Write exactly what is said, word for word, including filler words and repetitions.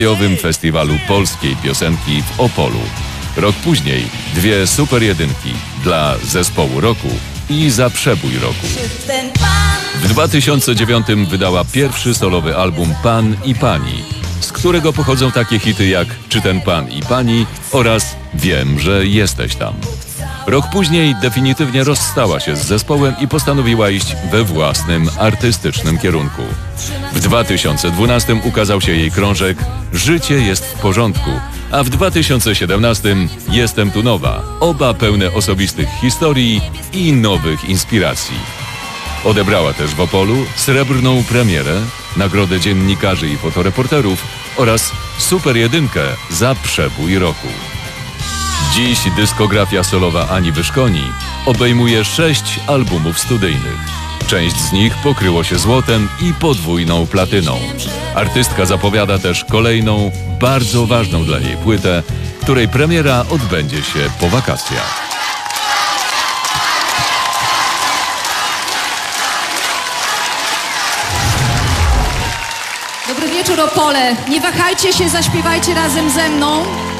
krajowym festiwalu polskiej piosenki w Opolu. Rok później dwie super jedynki dla zespołu roku i za przebój roku. W dwa tysiące dziewiątym wydała pierwszy solowy album Pan i Pani, z którego pochodzą takie hity jak Czy ten pan i pani oraz Wiem, że jesteś tam. Rok później definitywnie rozstała się z zespołem i postanowiła iść we własnym artystycznym kierunku. W dwa tysiące dwunastym ukazał się jej krążek Życie jest w porządku, a w dwa tysiące siedemnastym Jestem tu nowa, oba pełne osobistych historii i nowych inspiracji. Odebrała też w Opolu srebrną premierę, nagrodę dziennikarzy i fotoreporterów oraz super jedynkę za przebój roku. Dziś dyskografia solowa Ani Wyszkoni obejmuje sześć albumów studyjnych. Część z nich pokryło się złotem i podwójną platyną. Artystka zapowiada też kolejną, bardzo ważną dla niej płytę, której premiera odbędzie się po wakacjach. Dobry wieczór, Opole. Nie wahajcie się, zaśpiewajcie razem ze mną.